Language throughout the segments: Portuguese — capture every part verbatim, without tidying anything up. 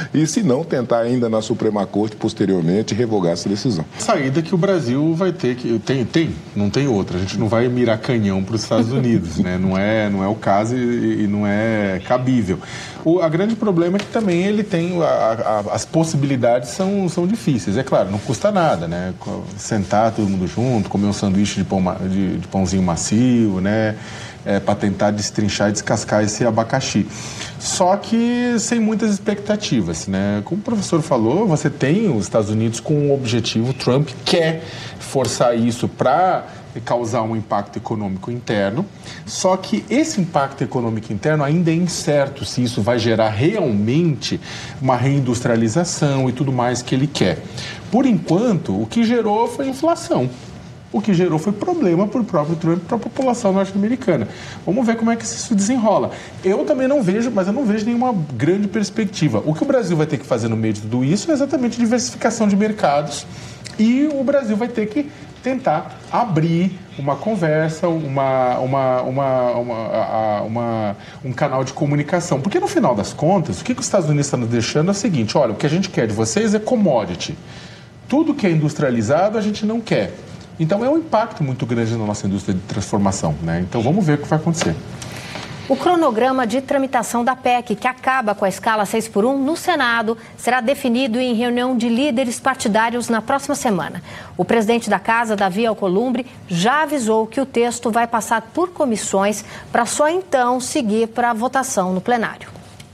e, se não, tentar ainda na Suprema Corte, posteriormente, revogar essa decisão. Saída que o Brasil vai ter que... Tem, tem, não tem outra. A gente não vai mirar canhão para os Estados Unidos, né? Não é, não é o caso e, e não é cabível. O a grande problema é que também ele tem... A, a, as possibilidades são, são difíceis. É claro, não custa nada, né? Sentar todo mundo junto, comer um sanduíche de, pão, de, de pãozinho macio, né? É, para tentar destrinchar e descascar esse abacaxi. Só que sem muitas expectativas, né? Como o professor falou, você tem os Estados Unidos com um objetivo, Trump quer forçar isso para causar um impacto econômico interno, só que esse impacto econômico interno ainda é incerto se isso vai gerar realmente uma reindustrialização e tudo mais que ele quer. Por enquanto, o que gerou foi inflação. O que gerou foi problema para o próprio Trump e para a população norte-americana. Vamos ver como é que isso desenrola. Eu também não vejo, mas eu não vejo nenhuma grande perspectiva. O que o Brasil vai ter que fazer no meio de tudo isso é exatamente diversificação de mercados, e o Brasil vai ter que tentar abrir uma conversa, uma, uma, uma, uma, uma, um canal de comunicação. Porque, no final das contas, o que os Estados Unidos estão nos deixando é o seguinte: olha, o que a gente quer de vocês é commodity. Tudo que é industrializado a gente não quer. Então, é um impacto muito grande na nossa indústria de transformação, né? Então, vamos ver o que vai acontecer. O cronograma de tramitação da P E C, que acaba com a escala seis por um no Senado, será definido em reunião de líderes partidários na próxima semana. O presidente da Casa, Davi Alcolumbre, já avisou que o texto vai passar por comissões para só então seguir para a votação no plenário.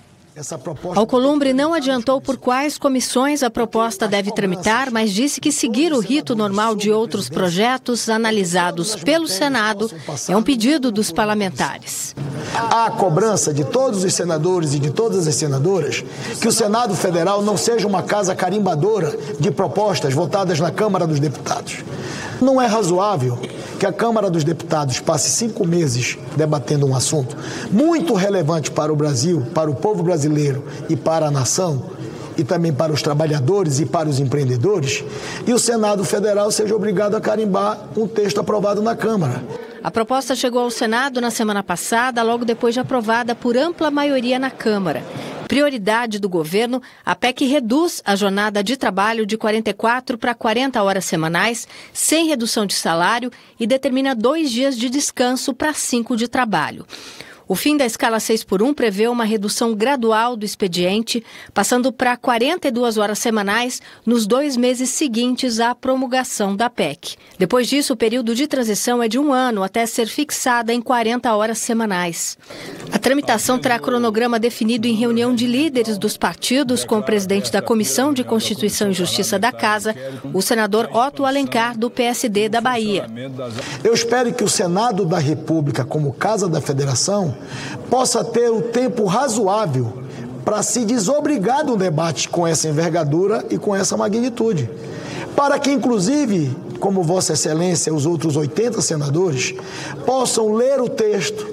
Alcolumbre não adiantou por quais comissões a proposta deve tramitar, mas disse que seguir o rito normal de outros projetos analisados pelo Senado é um pedido dos parlamentares. Há a cobrança de todos os senadores e de todas as senadoras que o Senado Federal não seja uma casa carimbadora de propostas votadas na Câmara dos Deputados. Não é razoável que a Câmara dos Deputados passe cinco meses debatendo um assunto muito relevante para o Brasil, para o povo brasileiro e para a nação, e também para os trabalhadores e para os empreendedores, e o Senado Federal seja obrigado a carimbar um texto aprovado na Câmara. A proposta chegou ao Senado na semana passada, logo depois de aprovada por ampla maioria na Câmara. Prioridade do governo, a P E C reduz a jornada de trabalho de quarenta e quatro para quarenta horas semanais, sem redução de salário, e determina dois dias de descanso para cinco de trabalho. O fim da escala seis por um prevê uma redução gradual do expediente, passando para quarenta e duas horas semanais nos dois meses seguintes à promulgação da P E C. Depois disso, o período de transição é de um ano, até ser fixada em quarenta horas semanais. A tramitação terá cronograma definido em reunião de líderes dos partidos com o presidente da Comissão de Constituição e Justiça da Casa, o senador Otto Alencar, do P S D da Bahia. Eu espero que o Senado da República, como Casa da Federação, possa ter o tempo razoável para se desobrigar do debate com essa envergadura e com essa magnitude. Para que, inclusive, como Vossa Excelência e os outros oitenta senadores, possam ler o texto,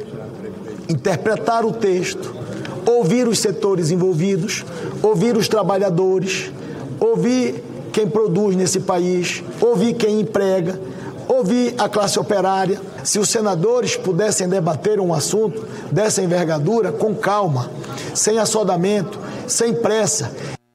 interpretar o texto, ouvir os setores envolvidos, ouvir os trabalhadores, ouvir quem produz nesse país, ouvir quem emprega, ouvir a classe operária. Se os senadores pudessem debater um assunto dessa envergadura com calma, sem assodamento, sem pressa.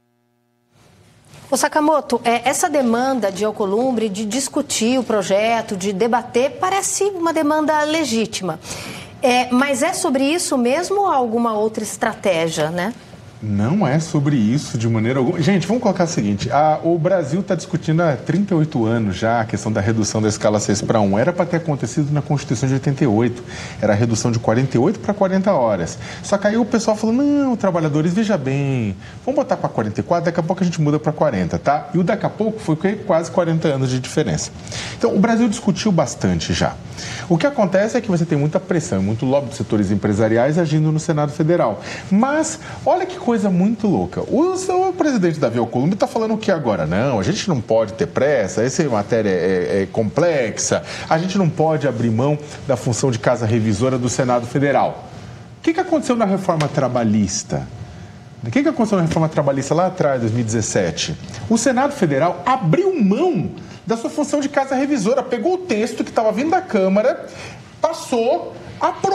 Ô Sakamoto, essa demanda de Alcolumbre de discutir o projeto, de debater, parece uma demanda legítima. É, mas é sobre isso mesmo ou alguma outra estratégia, né? Não é sobre isso de maneira alguma. Gente, vamos colocar o seguinte, a, o Brasil está discutindo há trinta e oito anos já a questão da redução da escala seis para um. Era para ter acontecido na Constituição de oitenta e oito. Era a redução de quarenta e oito para quarenta horas. Só que aí o pessoal falou, não, trabalhadores, veja bem, vamos botar para quarenta e quatro, daqui a pouco a gente muda para quarenta, tá? E o daqui a pouco foi quase quarenta anos de diferença. Então, o Brasil discutiu bastante já. O que acontece é que você tem muita pressão, muito lobby dos setores empresariais agindo no Senado Federal. Mas, olha que coisa muito louca. O, o presidente Davi Alcolumbre está falando o que agora? Não, a gente não pode ter pressa, essa matéria é, é complexa, a gente não pode abrir mão da função de casa revisora do Senado Federal. O que, que aconteceu na reforma trabalhista? O que, que aconteceu na reforma trabalhista lá atrás, dois mil e dezessete? O Senado Federal abriu mão da sua função de casa revisora, pegou o texto que estava vindo da Câmara, passou, aprovou